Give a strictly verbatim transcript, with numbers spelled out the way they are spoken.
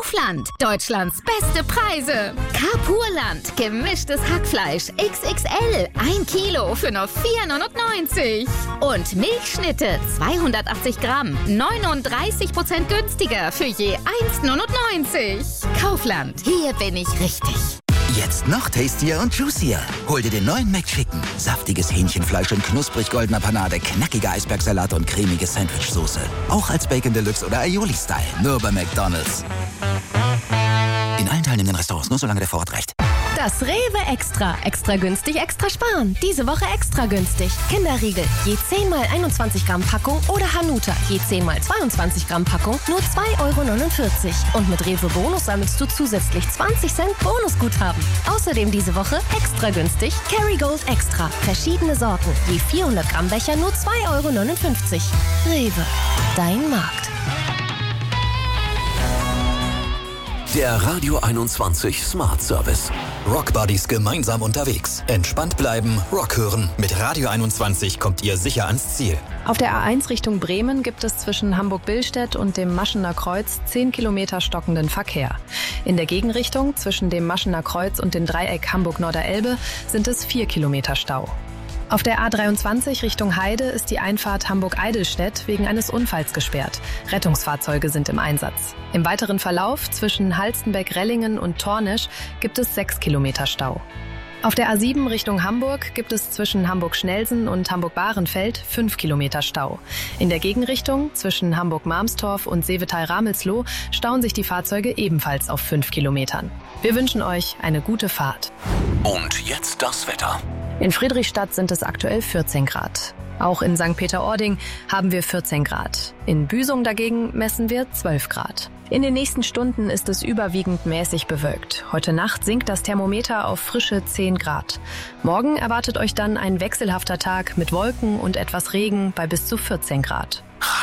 Kaufland. Deutschlands beste Preise. Carpurland. Gemischtes Hackfleisch X X L. Ein Kilo für nur vier neunundneunzig. Und Milchschnitte zweihundertachtzig Gramm. neununddreißig Prozent günstiger für je eins neunundneunzig. Kaufland. Hier bin ich richtig. Jetzt noch tastier und juicier. Hol dir den neuen McChicken. Saftiges Hähnchenfleisch in knusprig goldener Panade, knackiger Eisbergsalat und cremige Sandwichsoße. Auch als Bacon Deluxe oder Aioli-Style. Nur bei McDonald's. In allen teilnehmenden Restaurants, nur solange der Vorrat reicht. Das Rewe Extra. Extra günstig, extra sparen. Diese Woche extra günstig. Kinderriegel. Je zehn mal einundzwanzig Gramm Packung oder Hanuta. Je zehn mal zweiundzwanzig Gramm Packung. Nur zwei Euro neunundvierzig. Und mit Rewe Bonus sammelst du zusätzlich zwanzig Cent Bonusguthaben. Außerdem diese Woche extra günstig Kerrygold Extra. Verschiedene Sorten. Je vierhundert Gramm Becher nur zwei Euro neunundfünfzig. Rewe. Dein Markt. Der Radio einundzwanzig Smart Service. Rockbuddies gemeinsam unterwegs. Entspannt bleiben, Rock hören. Mit Radio einundzwanzig kommt ihr sicher ans Ziel. Auf der A eins Richtung Bremen gibt es zwischen Hamburg-Billstedt und dem Maschener Kreuz zehn Kilometer stockenden Verkehr. In der Gegenrichtung zwischen dem Maschener Kreuz und dem Dreieck Hamburg-Norderelbe sind es vier Kilometer Stau. Auf der A dreiundzwanzig Richtung Heide ist die Einfahrt Hamburg-Eidelstedt wegen eines Unfalls gesperrt. Rettungsfahrzeuge sind im Einsatz. Im weiteren Verlauf zwischen Halstenbeck-Rellingen und Tornisch gibt es sechs Kilometer Stau. Auf der A sieben Richtung Hamburg gibt es zwischen Hamburg-Schnelsen und Hamburg-Bahrenfeld fünf Kilometer Stau. In der Gegenrichtung zwischen Hamburg-Marmstorf und Seevetal-Ramelsloh stauen sich die Fahrzeuge ebenfalls auf fünf Kilometern. Wir wünschen euch eine gute Fahrt. Und jetzt das Wetter. In Friedrichstadt sind es aktuell vierzehn Grad. Auch in Sankt Peter-Ording haben wir vierzehn Grad. In Büsum dagegen messen wir zwölf Grad. In den nächsten Stunden ist es überwiegend mäßig bewölkt. Heute Nacht sinkt das Thermometer auf frische zehn Grad. Morgen erwartet euch dann ein wechselhafter Tag mit Wolken und etwas Regen bei bis zu vierzehn Grad.